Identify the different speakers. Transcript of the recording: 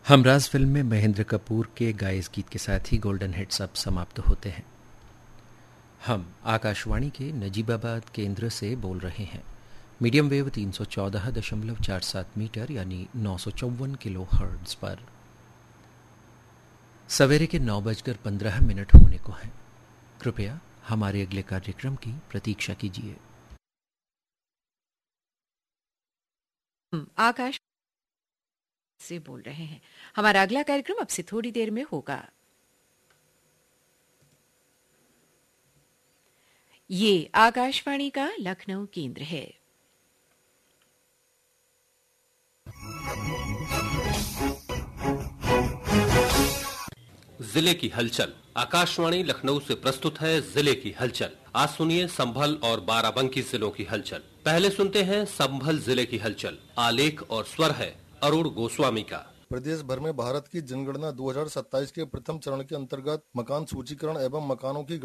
Speaker 1: Humraaz film में महेंद्र कपूर के गाए इस गीत के साथ ही गोल्डन हिट्स अब समाप्त होते हैं। हम आकाशवाणी के नजीबाबाद केंद्र से बोल रहे हैं। मीडियम वेव 314.47 मीटर यानी 954 किलो हर्ट्ज पर। सवेरे के 9:15 होने को हैं। कृपया हमारे अगले कार्यक्रम की प्रतीक्षा कीजिए।
Speaker 2: आकाश से बोल रहे हैं। हमारा अगला कार्यक्रम अब से थोड़ी देर में होगा। ये आकाशवाणी का लखनऊ केंद्र है।
Speaker 3: जिले की हलचल। आकाशवाणी लखनऊ से प्रस्तुत है जिले की हलचल। आज सुनिए संभल और बाराबंकी जिलों की हलचल। पहले सुनते हैं संभल जिले की हलचल। आलेख और स्वर है अरुण गोस्वामी का।
Speaker 4: प्रदेश भर में भारत की जनगणना 2027 के प्रथम चरण के अंतर्गत मकान सूचीकरण एवं मकानों की